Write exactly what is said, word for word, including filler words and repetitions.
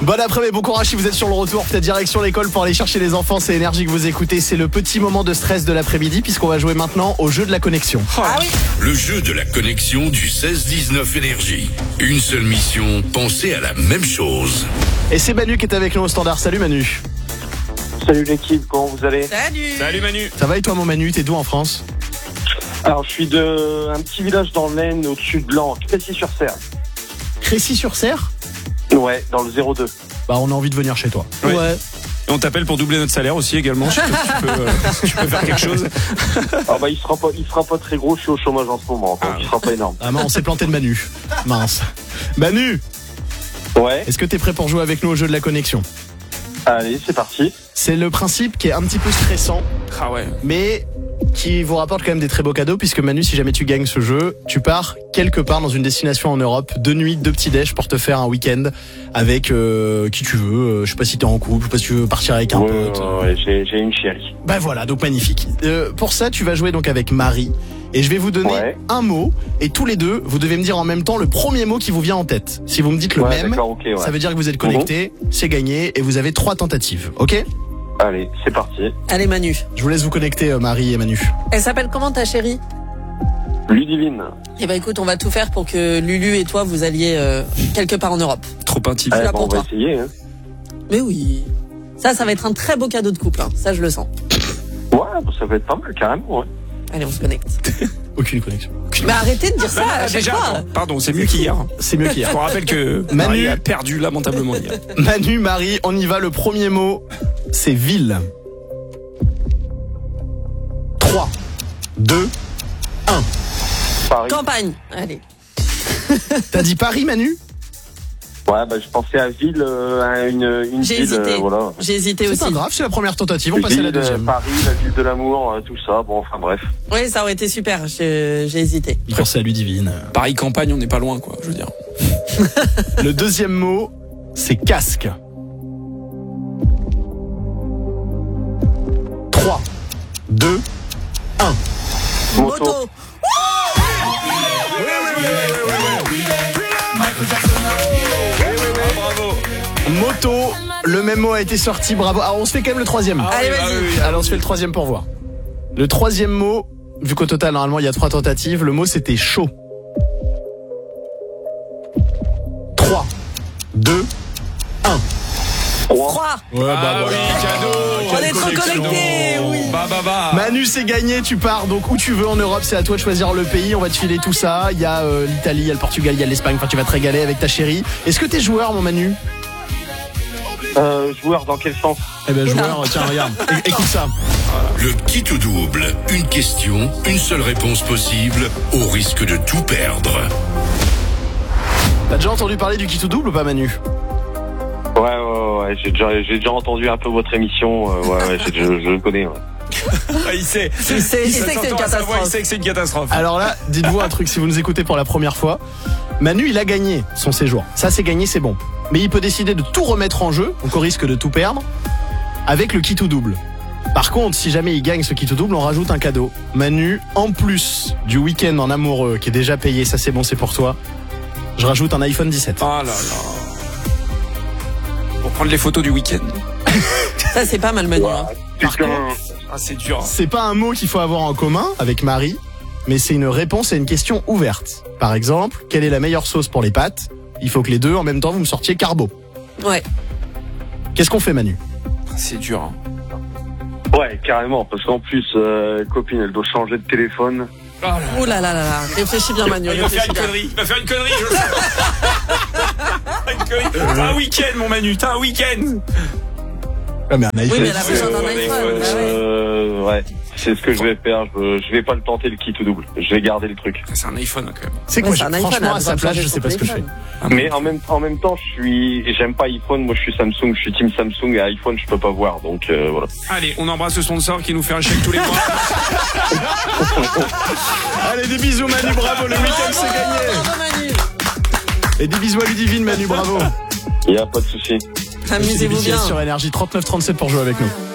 Bon après-midi, bon courage si vous êtes sur le retour. Peut-être direction l'école pour aller chercher les enfants. C'est Énergie que vous écoutez. C'est le petit moment de stress de l'après-midi puisqu'on va jouer maintenant au jeu de la connexion. Ah oui. Le jeu de la connexion du seize dix-neuf Énergie. Une seule mission, penser à la même chose. Et c'est Manu qui est avec nous au standard. Salut Manu. Salut l'équipe, comment vous allez? Salut. Salut Manu. Ça va et toi mon Manu? T'es d'où en France? Alors je suis de un petit village dans l'Aisne au-dessus de Lens, Crécy-sur-Serre. Crécy-sur-Serre? Ouais, dans le zéro deux. Bah on a envie de venir chez toi. Ouais. Et on t'appelle pour doubler notre salaire aussi également. Je sais pas si tu peux, euh, si tu peux faire quelque chose. Ah bah il sera pas, il sera pas très gros, je suis au chômage en ce moment, donc Ah. il sera pas énorme. Ah mais on s'est planté de Manu. Mince. Manu, Ouais, est-ce que t'es prêt pour jouer avec nous au jeu de la connexion? allez, c'est parti. C'est le principe qui est un petit peu stressant, Ah ouais. mais qui vous rapporte quand même des très beaux cadeaux, puisque Manu, si jamais tu gagnes ce jeu, tu pars quelque part dans une destination en Europe, deux nuits, deux petits déj pour te faire un week-end avec euh, qui tu veux. Euh, je sais pas si t'es en couple, je sais pas si tu veux partir avec un Ouais, pote. ouais, ouais, j'ai, j'ai une chérie. Bah voilà, donc magnifique. Euh, pour ça, tu vas jouer donc avec Marie, et je vais vous donner Ouais. un mot, et tous les deux, vous devez me dire en même temps le premier mot qui vous vient en tête. Si vous me dites le Ouais, même, d'accord, ok, ouais. ça veut dire que vous êtes connectés, c'est gagné, et vous avez trois tentatives, ok? Allez, c'est parti. Allez Manu. Je vous laisse vous connecter, euh, Marie et Manu. Elle s'appelle comment ta chérie? Ludivine. Eh ben écoute, on va tout faire pour que Lulu et toi vous alliez euh, quelque part en Europe. Trop intime. là Allez, pour bon, on va toi. essayer. Hein. Mais oui. Ça, ça va être un très beau cadeau de couple. Hein. Ça, je le sens. Ouais, bah, ça va être pas mal, carrément. Ouais. Allez, on se connecte. Aucune connexion. Mais arrêtez de dire ça à Ah, chaque déjà, fois. attends, pardon, c'est mieux qu'hier. C'est mieux qu'hier. Je vous rappelle que Manu. Marie a perdu lamentablement hier. Manu, Marie, on y va. Le premier mot, c'est ville. trois, deux, un. Paris. Campagne. Allez. T'as dit Paris, Manu? Ouais, bah je pensais à ville, euh, à une, une J'ai ville, hésité. euh, voilà. J'ai hésité C'est aussi. pas grave, c'est la première tentative. On passe à la Ville, euh, deuxième. Paris, la ville de l'amour, euh, tout ça. Bon, enfin bref. Oui, ça aurait été super. Je- J'ai hésité. Pensez à Ludivine. Paris campagne, on n'est pas loin quoi, je veux dire. Le deuxième mot, c'est casque. trois, deux, un. Moto. Moto. Bravo. Moto, le même mot a été sorti, bravo. Alors on se fait quand même le troisième. Ah Allez, oui, vas-y. ah oui, oui. Alors on se fait le troisième pour voir. Le troisième mot, vu qu'au total normalement il y a trois tentatives, le mot c'était chaud. trois, deux, un. Froid. Ouais, bah Ah voilà. oui, cadeau. On est trop connectés. Oui. Bah bah bah. Manu, c'est gagné, tu pars donc où tu veux en Europe, c'est à toi de choisir le pays, on va te filer tout ça. Il y a euh, l'Italie, il y a le Portugal, il y a l'Espagne, enfin tu vas te régaler avec ta chérie. Est-ce que t'es joueur mon Manu? Euh, joueur dans quel sens? Eh ben joueur, tiens regarde, É- écoute ça. Le kit ou double. Une question, une seule réponse possible, au risque de tout perdre. T'as déjà entendu parler du kit ou double ou pas Manu? Ouais, ouais, ouais, ouais, j'ai déjà, j'ai déjà entendu un peu votre émission. Euh, ouais, ouais, j'ai- je, je le connais. Ouais. Ah, il sait. Il sait- il sait que c'est une s'entend à sa voix, catastrophe. Il sait que c'est une catastrophe. Alors là, dites-vous un truc, si vous nous écoutez pour la première fois, Manu il a gagné son séjour. Ça c'est gagné, c'est bon. Mais il peut décider de tout remettre en jeu, donc au risque de tout perdre, avec le kit ou double. Par contre, si jamais il gagne ce kit ou double, on rajoute un cadeau. Manu, en plus du week-end en amoureux qui est déjà payé, ça c'est bon, c'est pour toi, je rajoute un iPhone dix-sept. Oh là là. Pour prendre les photos du week-end. Ça, c'est pas mal, Manu. hein. Par Putain. contre, Ah, c'est dur. c'est pas un mot qu'il faut avoir en commun avec Marie, mais c'est une réponse à une question ouverte. Par exemple, quelle est la meilleure sauce pour les pâtes? Il faut que les deux, en même temps, vous me sortiez carbo. Ouais. Qu'est-ce qu'on fait, Manu? Ah, c'est dur. hein. Ouais, carrément, parce qu'en plus, euh, copine, elle doit changer de téléphone. Oh là là. Ouh là là là là. Réfléchis bien, Manu. Il va faire Réfléchis une bien. connerie. Il va faire une connerie, je le sais. Une connerie. T'as un week-end, mon Manu. T'as un week-end. Ah, mais un Oui, iPhone. mais elle a besoin d'un Ouais, iPhone. ouais, bah ouais. Euh, ouais, c'est ce que je vais faire. Je, je vais pas le tenter le kit ou double. Je vais garder le truc. C'est un iPhone hein, quand même. C'est Ouais, quoi, c'est un iPhone, franchement, elle a à sa besoin de place, changer je sais son pas ce que je fais. téléphone. Mais en même, en même temps, je suis, j'aime pas iPhone. Moi, je suis Samsung. Je suis team Samsung et iPhone, je peux pas voir. Donc euh, voilà. Allez, on embrasse le sponsor qui nous fait un chèque tous les mois. Allez, des bisous, Manu, bravo, le week-end, c'est gagné. Bravo, Manu. Et des bisous à Ludivine, Manu, bravo. Il y a pas de souci. Amusez-vous B T S bien. sur Énergie trente-neuf trente-sept pour jouer avec nous.